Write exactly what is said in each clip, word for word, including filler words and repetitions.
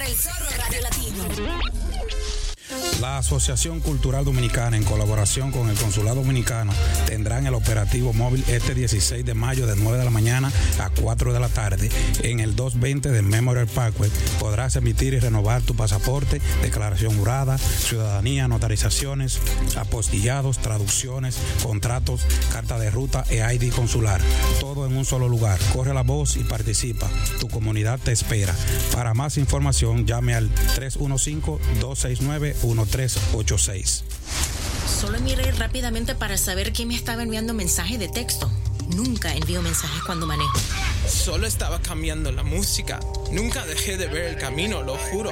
El Zorro Radio Latino. La Asociación Cultural Dominicana, en colaboración con el Consulado Dominicano, tendrán el operativo móvil este dieciséis de mayo de nueve de la mañana a cuatro de la tarde en el doscientos veinte de Memorial Parkway. Podrás emitir y renovar tu pasaporte, declaración jurada, ciudadanía, notarizaciones, apostillados, traducciones, contratos, carta de ruta e I D consular. Todo en un solo lugar. Corre la voz y participa. Tu comunidad te espera. Para más información, llame al tres uno cinco, dos seis nueve, uno tres ocho seis. Solo miré rápidamente para saber quién me estaba enviando mensaje de texto. Nunca envío mensajes cuando manejo. Solo estaba cambiando la música. Nunca dejé de ver el camino, lo juro.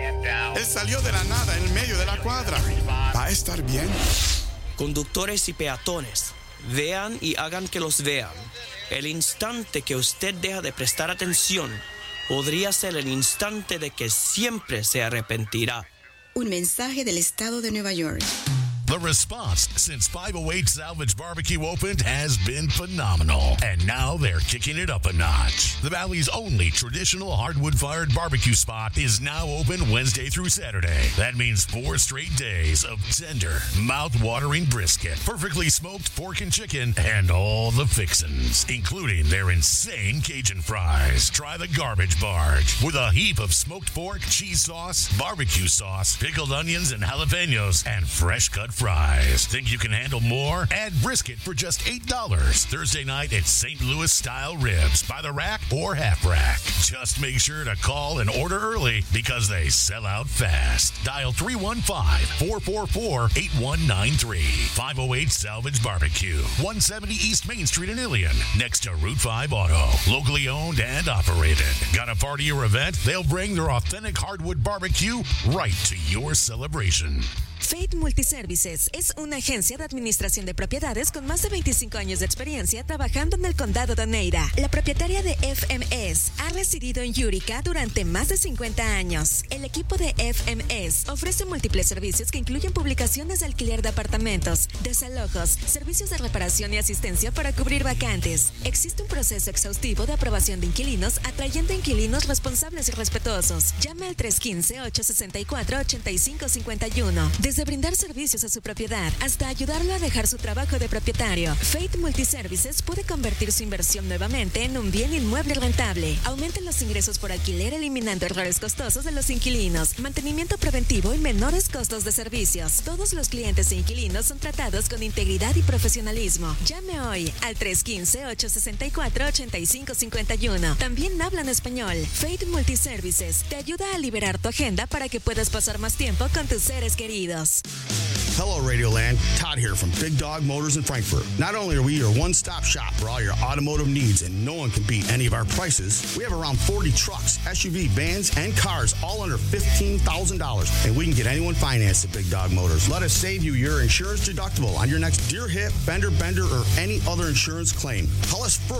Él salió de la nada en medio de la cuadra. ¿Va a estar bien? Conductores y peatones, vean y hagan que los vean. El instante que usted deja de prestar atención podría ser el instante de que siempre se arrepentirá. Un mensaje del estado de Nueva York. The response since five oh eight Salvage Barbecue opened has been phenomenal, and now they're kicking it up a notch. The Valley's only traditional hardwood-fired barbecue spot is now open Wednesday through Saturday. That means four straight days of tender, mouth-watering brisket, perfectly smoked pork and chicken, and all the fixins, including their insane Cajun fries. Try the Garbage Barge with a heap of smoked pork, cheese sauce, barbecue sauce, pickled onions and jalapenos, and fresh-cut fries. Think you can handle more? Add brisket for just eight dollars. Thursday night at Saint Louis Style Ribs by the rack or half rack. Just make sure to call and order early because they sell out fast. Dial three one five, four four four, eight one nine three. five oh eight Salvage Barbecue. one seventy East Main Street in Ilion, next to Route five Auto. Locally owned and operated. Got a party or event? They'll bring their authentic hardwood barbecue right to your celebration. Fate Multiservices es una agencia de administración de propiedades con más de veinticinco años de experiencia trabajando en el condado de Oneida. La propietaria de F M S ha residido en Utica durante más de cincuenta años. El equipo de F M S ofrece múltiples servicios que incluyen publicaciones de alquiler de apartamentos, desalojos, servicios de reparación y asistencia para cubrir vacantes. Existe un proceso exhaustivo de aprobación de inquilinos atrayendo inquilinos responsables y respetuosos. Llame al tres uno cinco, ocho seis cuatro, ocho cinco cinco uno. Desde brindar servicios a su propiedad hasta ayudarlo a dejar su trabajo de propietario, Fate Multiservices puede convertir su inversión nuevamente en un bien inmueble rentable. Aumenten los ingresos por alquiler eliminando errores costosos de los inquilinos, mantenimiento preventivo y menores costos de servicios. Todos los clientes e inquilinos son tratados con integridad y profesionalismo. Llame hoy al tres uno cinco, ocho seis cuatro, ocho cinco cinco uno. También hablan español. Fate Multiservices te ayuda a liberar tu agenda para que puedas pasar más tiempo con tus seres queridos. Hello, Radioland. Todd here from Big Dog Motors in Frankfurt. Not only are we your one-stop shop for all your automotive needs, and no one can beat any of our prices, we have around forty trucks, S U V, vans, and cars, all under fifteen thousand dollars, and we can get anyone financed at Big Dog Motors. Let us save you your insurance deductible on your next deer hit, fender bender, or any other insurance claim. Call us first